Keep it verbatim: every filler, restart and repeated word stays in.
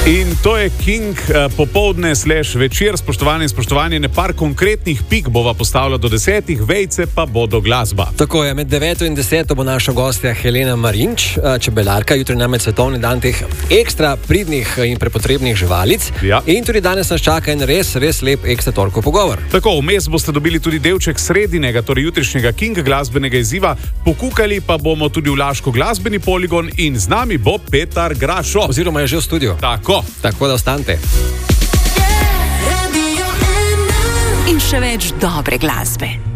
In to je King uh, popoldne slash večer, spoštovani in spoštovani, ne par konkretnih pik bova postavila do desetih, vejce pa bodo glasba. Tako je, med deveto in deseto bo naša gostja Helena Marinč, čebelarka, jutri namreč svetovni dan teh ekstra pridnih in prepotrebnih živalic. Ja. In tudi danes nas čaka en res, res lep ekstra torkov pogovor. Tako, vmes boste dobili tudi delček sredinega, torej jutrišnjega King glasbenega izziva, pokukali pa bomo tudi v Laško glasbeni poligon in z nami bo Petar Grašo. Oziroma je že v studiu. Tako. Tako da ostanite. In še več dobre glasbe.